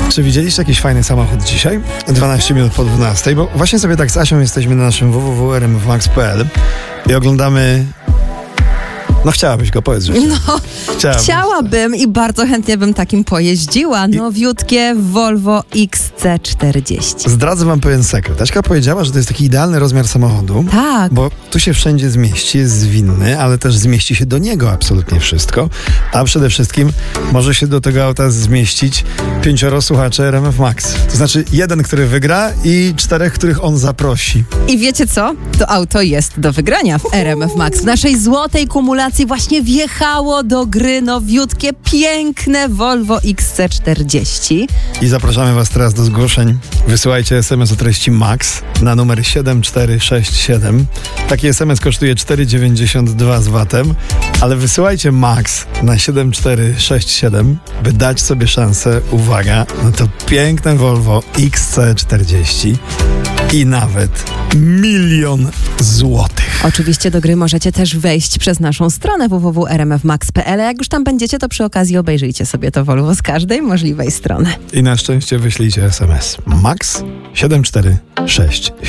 Czy widzieliście jakiś fajny samochód dzisiaj? 12 minut po 12, bo właśnie sobie tak z Asią jesteśmy na naszym www.rmfmax.pl i oglądamy... No chciałabyś go, powiedz, że Chciałabym i bardzo chętnie bym takim pojeździła. Nowiutkie Volvo XC40. Zdradzę wam pewien sekret. Aśka powiedziała, że to jest taki idealny rozmiar samochodu. Tak. Bo tu się wszędzie zmieści, jest zwinny, ale też zmieści się do niego absolutnie wszystko. A przede wszystkim może się do tego auta zmieścić 5 słuchaczy RMF Max. To znaczy 1, który wygra i 4, których on zaprosi. I wiecie co? To auto jest do wygrania w RMF Max. W naszej złotej kumulacji właśnie wjechało do gry nowiutkie, piękne Volvo XC40. I zapraszamy was teraz do zgłoszeń. Wysyłajcie SMS o treści MAX na numer 7467. Taki SMS kosztuje 4,92 z VAT-em, ale wysyłajcie MAX na 7467, by dać sobie szansę, uwaga, na to piękne Volvo XC40 i nawet 1 000 000 złotych. Oczywiście do gry możecie też wejść przez naszą stronę www.rmfmax.pl. Jak już tam będziecie, to przy okazji obejrzyjcie sobie to Volvo z każdej możliwej strony. I na szczęście wyślijcie SMS MAX 7467.